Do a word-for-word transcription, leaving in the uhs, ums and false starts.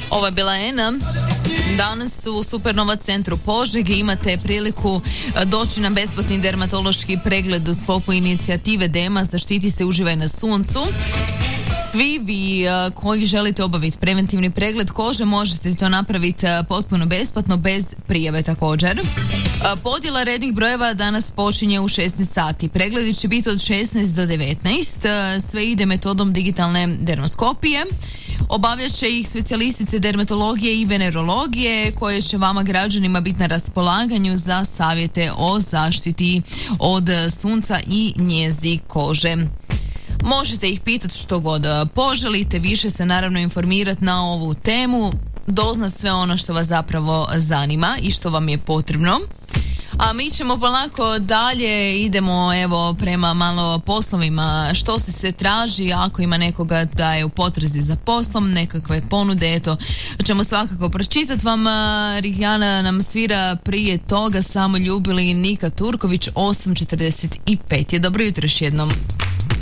Ovo je bila Ena. Danas u Supernova centru Požegi imate priliku doći na besplatni dermatološki pregled u sklopu inicijative Dema Zaštiti se, uživaj na suncu. Svi vi koji želite obaviti preventivni pregled kože možete to napraviti potpuno besplatno, bez prijave također. Podjela rednih brojeva danas počinje u šesnaest sati. Pregledi će biti od šesnaest do devetnaest. Sve ide metodom digitalne dermoskopije. Obavljat će ih specijalistice dermatologije i venerologije koje će vama građanima biti na raspolaganju za savjete o zaštiti od sunca i njezi kože. Možete ih pitati što god poželite, više se naravno informirati na ovu temu, doznat sve ono što vas zapravo zanima i što vam je potrebno. A mi ćemo polako dalje, idemo evo prema malo poslovima, što se se traži, ako ima nekoga da je u potrazi za poslom, nekakve ponude, eto, ćemo svakako pročitati vam. Rijana nam svira prije toga Samo ljubili Nika Turković, osam četrdeset pet je. Dobro jutro još jednom.